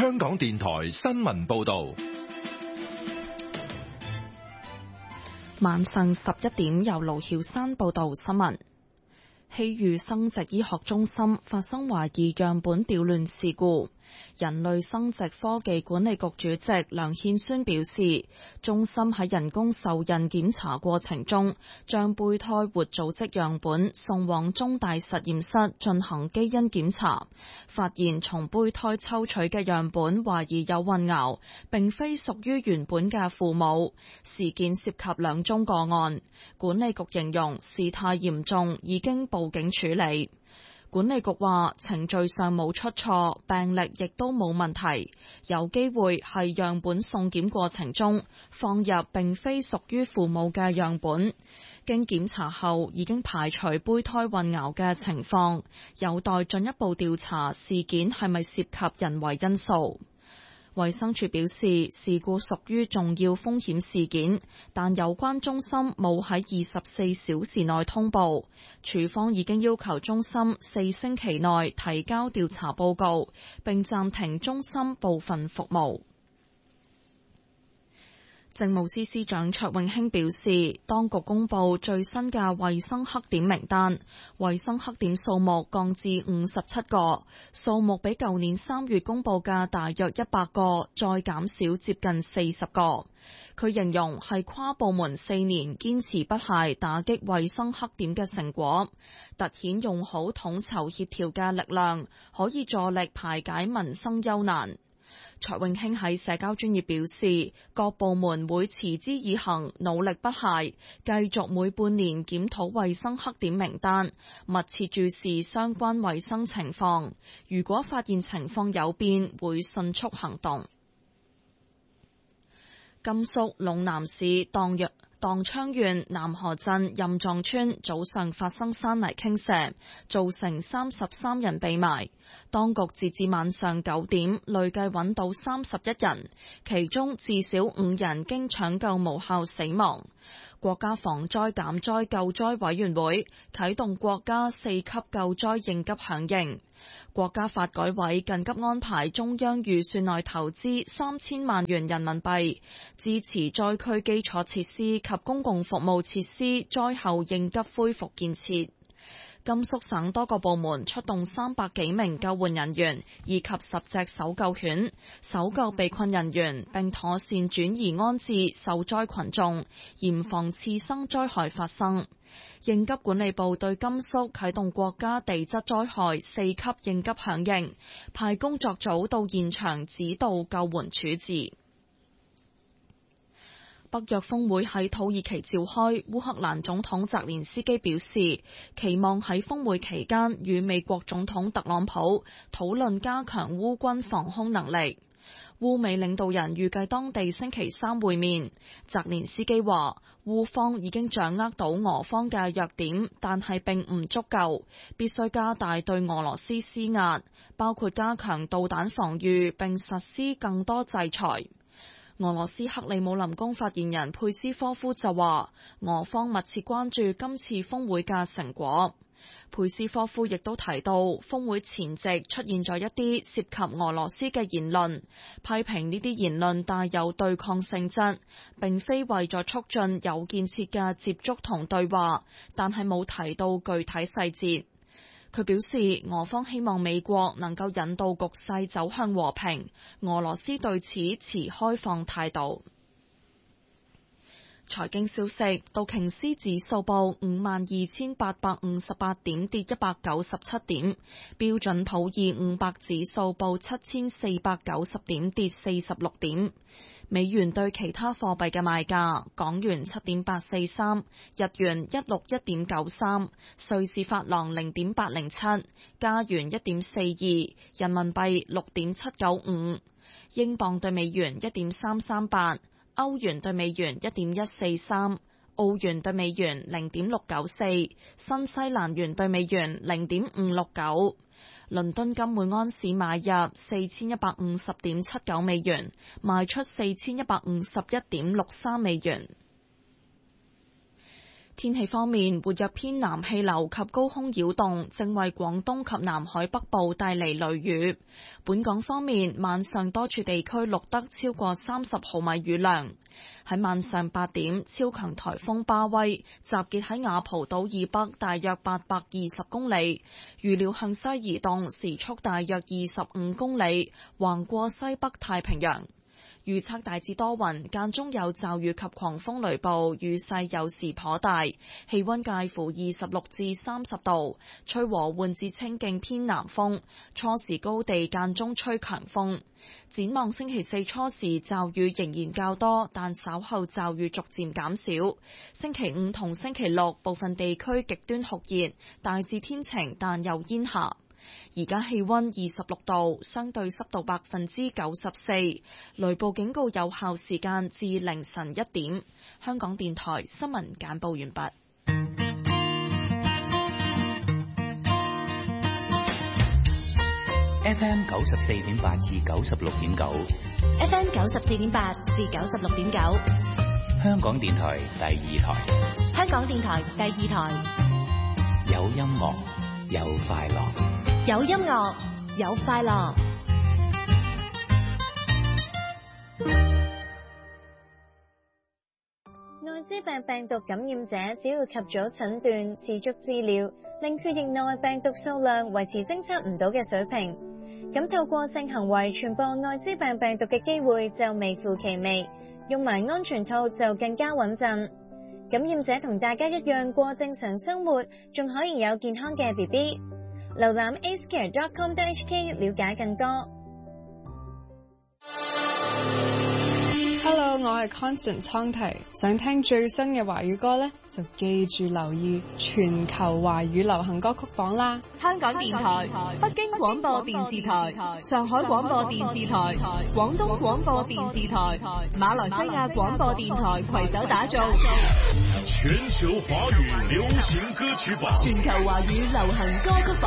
香港電台新聞報道。 晚上11點，由盧曉珊報道新聞。希裕生殖醫學中心發生懷疑樣本調亂事故。人類生殖科技管理局主席梁憲宣表示，中心喺人工受孕檢查過程中，將胚胎活組織樣本送往中大實驗室進行基因檢查，發現從胚胎抽取嘅樣本懷疑有混淆，並非屬於原本嘅父母。事件涉及2宗個案，管理局形容事態嚴重，已經報警處理。管理局話程序上冇出錯，病歷亦都冇問題，有機會係樣本送檢過程中放入並非屬於父母嘅樣本。經檢查後已經排除胚胎混淆嘅情況，有待進一步調查事件係咪涉及人為因素。衛生署表示，事故屬於重要風險事件，但有關中心冇喺24小時內通報。署方已經要求中心4星期內提交調查報告，並暫停中心部分服務。政務司司長卓永興表示，當局公布最新嘅衛生黑點名單，衛生黑點數目降至57個，數目比舊年3月公布嘅大約100個再減少接近40個。佢形容係跨部門4年堅持不懈打擊衛生黑點嘅成果，凸顯用好統籌協調嘅力量，可以助力排解民生憂難。卓永興喺社交專頁表示，各部門會持之以恆，努力不懈，繼續每半年檢討衛生黑點名單，密切注視相關衛生情況。如果發現情況有變，會迅速行動。甘肅隴南市當昌縣南河鎮任藏村早上發生山泥傾瀉，造成33人被埋。當局截至晚上9點，累計揾到31人，其中至少5人經搶救無效死亡。國家防災減災救災委員會啟動國家4級救災應急響應。國家發改委緊急安排中央預算內投資3000萬元人民幣，支持災區基礎設施及公共服務設施災後應急恢復建設。甘肅省多個部門出動300幾名救援人員以及10隻搜救犬，搜救被困人員，並妥善轉移安置受災群眾，嚴防次生災害發生。應急管理部對甘肅啟動國家地質災害4級應急響應，派工作組到現場指導救援處置。北約峰會喺土耳其召開，烏克蘭總統澤連斯基表示，期望喺峰會期間與美國總統特朗普討論加強烏軍防空能力。烏美領導人預計當地星期3會面。澤連斯基話，烏方已經掌握到俄方嘅弱點，但係並唔足夠，必須加大對俄羅斯施壓，包括加強導彈防禦並實施更多制裁。俄羅斯克里姆林宮發言人佩斯科夫就話，俄方密切關注今次峰會嘅成果。佩斯科夫亦都提到，峰會前夕出現咗一啲涉及俄羅斯嘅言論，批評呢啲言論帶有對抗性質，並非為咗促進有建設嘅接觸同對話，但係冇提到具體細節。佢表示，俄方希望美國能夠引導局勢走向和平，俄羅斯對此持開放態度。財經消息，道瓊斯指數報52,858點，跌197點；標準普爾500指數報7,490點，跌46點。美元對其他貨幣嘅賣價：港元7.843，日元161.93，瑞士法郎0.807，加元1.42，人民幣6.795，英鎊對美元1.338，歐元對美元1.143，澳元對美元0.694，新西蘭元對美元0.569。倫敦金每安士買入4150.79美元，賣出4151.63美元。 天氣方面，活躍偏南氣流及高空擾動正為廣東及南海北部帶嚟雷雨。本港方面，晚上多處地區錄得超過30毫米雨量。喺晚上8點，超強颱風巴威集結喺雅蒲島以北大約820公里，預料向西移動，時速大約25公里，橫過西北太平洋。預測大致多雲，間中有驟雨及狂風雷暴，雨勢有時頗大，氣溫介乎26至30度，吹和緩至清勁偏南風，初時高地間中吹強風。展望星期4初時驟雨仍然較多，但稍後驟雨逐漸減少。星期5同星期6部分地區極端酷熱，大致天晴但有煙霞。而家氣溫26度，相對濕度94%，雷暴警告有效時間至凌晨1點。香港電台新聞簡報完畢。 FM 94.8至96.9 ，FM 94.8至96.9， 香港電台第2台， 香港電台第2台， 有音樂，有快樂。 有音樂，有快樂。 艾滋病病毒感染者只要及早診斷、持續治療，令血液內病毒數量維持偵測唔到嘅水平，咁透過性行為傳播艾滋病病毒嘅機會就微乎其微，用埋安全套就更加穩陣。感染者同大家一樣過正常生活，仲可以有健康嘅 BB。瀏覽 acecare.com.hk 了解更多。 Hello， 我係 Constance 倉提，想聽最新嘅華語歌呢，就記住留意全球華語流行歌曲榜啦。 香港電台、北京廣播電視台、上海廣播電視台、廣東廣播電視台、馬來西亞廣播電台攜手打造全球華語流行歌曲榜， 全球華語流行歌曲榜。